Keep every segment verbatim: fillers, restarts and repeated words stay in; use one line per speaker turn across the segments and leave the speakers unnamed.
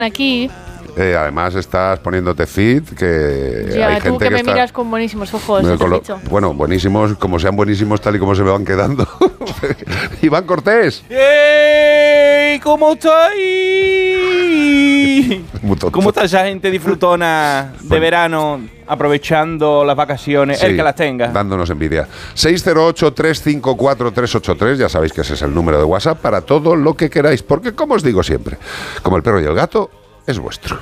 aquí.
Eh, además estás poniéndote fit, que
Ya,
hay
tú
gente
que,
que
me
está,
miras con buenísimos ojos,
eh,
te
con
he
lo-
dicho.
bueno, buenísimos, como sean buenísimos tal y como se me van quedando. Iván Cortés.
¡Ey! ¿Cómo estáis?
Muy tonto.
¿Cómo está esa gente disfrutona de
Bueno.
verano, aprovechando las vacaciones?
Sí,
el que las tenga.
dándonos envidia. seis cero ocho, tres cinco cuatro, tres ocho tres, ya sabéis que ese es el número de WhatsApp para todo lo que queráis, porque como os digo siempre, como el perro y el gato, es vuestro.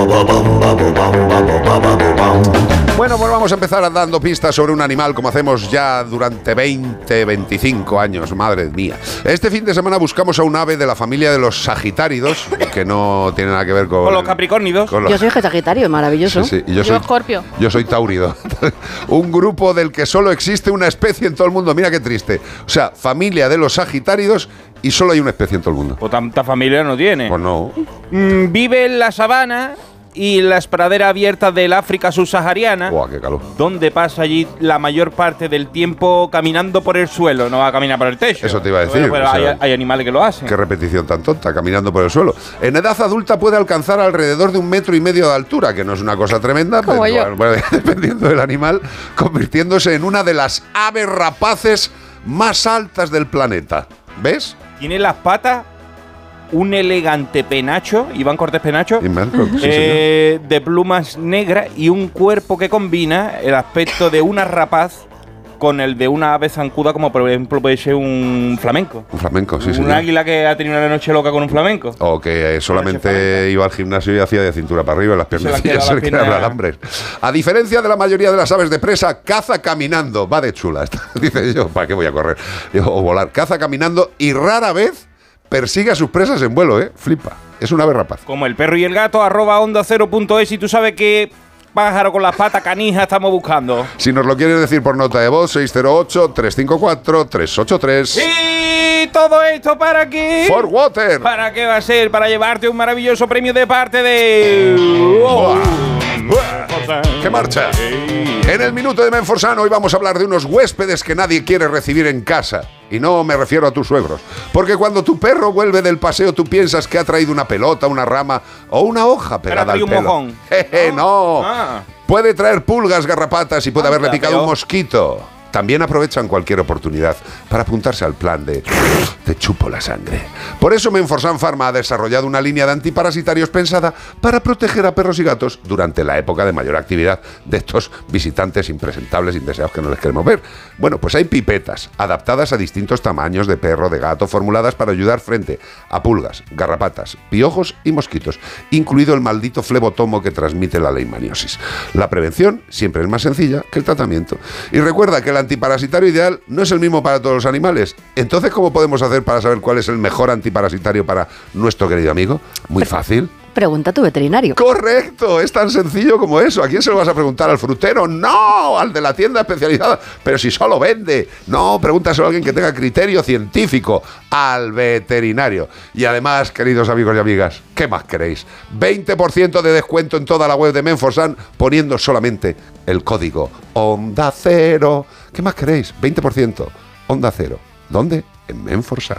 Bueno, pues vamos a empezar dando pistas sobre un animal como hacemos ya durante veinte, veinticinco años, madre mía. Este fin de semana buscamos a un ave de la familia de los sagitáridos, que no tiene nada que ver con...
Con los capricornidos.
con los-
Yo soy Sagitario, maravilloso.
Sí, sí, y yo,
Yo
soy
Escorpio.
Yo soy taurido. Un grupo del que solo existe una especie en todo el mundo. Mira qué triste. O sea, familia de los sagitáridos y solo hay una especie en todo el mundo.
Pues tanta familia no tiene.
Pues no.
Mm, vive en la sabana y en las praderas abiertas del África subsahariana,
Buah, qué calor.
donde pasa allí la mayor parte del tiempo caminando por el suelo, no va a caminar por el techo.
Eso te iba a decir,
Bueno, pero
o sea,
hay, hay animales que lo hacen.
Qué repetición tan tonta, caminando por el suelo. En edad adulta puede alcanzar alrededor de un metro y medio de altura, que no es una cosa tremenda,
Como
pero,
yo.
bueno, bueno, dependiendo del animal, convirtiéndose en una de las aves rapaces más altas del planeta. ¿Ves?
Tiene las patas un elegante penacho, Iván Cortés Penacho,
Iván Cortés, sí,
eh, de plumas negras y un cuerpo que combina el aspecto de una rapaz con el de una ave zancuda, como por ejemplo puede ser un flamenco.
Un flamenco, sí,
un
señor.
águila que ha tenido una noche loca con un flamenco.
O que eh, solamente iba al gimnasio y hacía de cintura para arriba y las
Se le han
piernas
quedado
se
las
le quedaban
piernas-
alambres. A diferencia de la mayoría de las aves de presa, caza caminando. Va de chula esta. Dice yo, ¿para qué voy a correr? Digo, o volar. Caza caminando y rara vez persigue a sus presas en vuelo, ¿eh? Flipa. Es una ave rapaz.
Como el perro y el gato, arroba onda cero punto es, y tú sabes qué pájaro con las patas canijas estamos buscando.
Si nos lo quieres decir por nota de voz, seis cero ocho, tres cinco cuatro, tres ocho tres.
Y todo esto para qué.
For Water.
¿Para qué va a ser? Para llevarte un maravilloso premio de parte de...
Buah. Buah. ¡Qué marcha! En el minuto de Menforsano hoy vamos a hablar de unos huéspedes que nadie quiere recibir en casa. Y no me refiero a tus suegros. Porque cuando tu perro vuelve del paseo tú piensas que ha traído una pelota, una rama o una hoja pegada al
traído un
pelo.
mojón.
Jeje, no.
Ah.
Puede traer pulgas, garrapatas y puede
Anda,
haberle picado
pero-
un mosquito. También aprovechan cualquier oportunidad para apuntarse al plan de te chupo la sangre. Por eso Menforsan Pharma ha desarrollado una línea de antiparasitarios pensada para proteger a perros y gatos durante la época de mayor actividad de estos visitantes impresentables, indeseados que no les queremos ver. Bueno, pues hay pipetas adaptadas a distintos tamaños de perro, de gato, formuladas para ayudar frente a pulgas, garrapatas, piojos y mosquitos, incluido el maldito flebotomo que transmite la leishmaniosis. La prevención siempre es más sencilla que el tratamiento. Y recuerda que el antiparasitario ideal no es el mismo para todos los animales. Entonces, ¿cómo podemos hacer para saber cuál es el mejor antiparasitario para nuestro querido amigo? Muy fácil.
Pregunta a tu veterinario.
Correcto, es tan sencillo como eso. ¿A quién se lo vas a preguntar? ¿Al frutero? No, al de la tienda especializada. Pero si solo vende. No, pregúntaselo a alguien que tenga criterio científico. Al veterinario. Y además, queridos amigos y amigas, ¿qué más queréis? veinte por ciento de descuento en toda la web de Menforsan poniendo solamente el código Onda Cero. ¿Qué más queréis? veinte por ciento. Onda Cero. ¿Dónde? En Menforsan.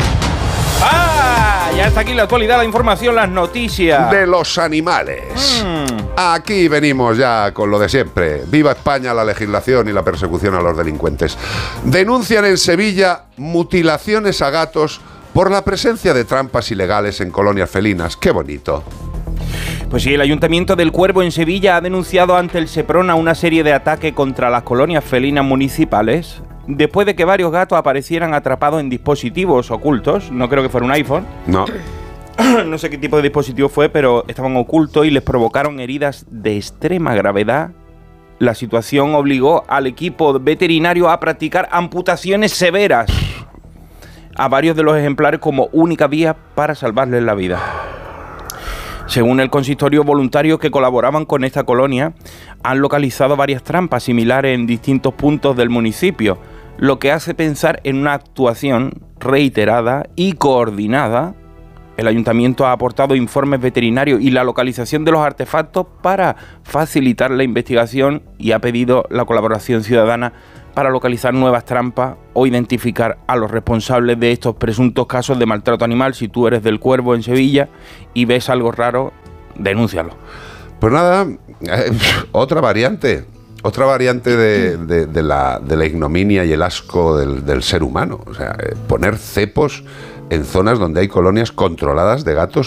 ¡Ah! Ya está aquí la actualidad, la información, las noticias.
De los animales.
Mm.
Aquí venimos ya con lo de siempre. Viva España, la legislación y la persecución a los delincuentes. Denuncian en Sevilla mutilaciones a gatos por la presencia de trampas ilegales en colonias felinas. ¡Qué bonito!
Pues sí, el Ayuntamiento del Cuervo en Sevilla ha denunciado ante el Seprona una serie de ataques contra las colonias felinas municipales después de que varios gatos aparecieran atrapados en dispositivos ocultos. No creo que fuera un iPhone.
No.
No sé qué tipo de dispositivo fue, pero estaban ocultos y les provocaron heridas de extrema gravedad. La situación obligó al equipo veterinario a practicar amputaciones severas a varios de los ejemplares como única vía para salvarles la vida. Según el consistorio, voluntarios que colaboraban con esta colonia han localizado varias trampas similares en distintos puntos del municipio, lo que hace pensar en una actuación reiterada y coordinada. El ayuntamiento ha aportado informes veterinarios y la localización de los artefactos para facilitar la investigación y ha pedido la colaboración ciudadana para localizar nuevas trampas o identificar a los responsables de estos presuntos casos de maltrato animal. Si tú eres del Cuervo en Sevilla y ves algo raro, denúncialo.
Pues nada, eh, otra variante, otra variante de, de, de, la, de la ignominia y el asco del, del ser humano. O sea, eh, poner cepos en zonas donde hay colonias controladas de gatos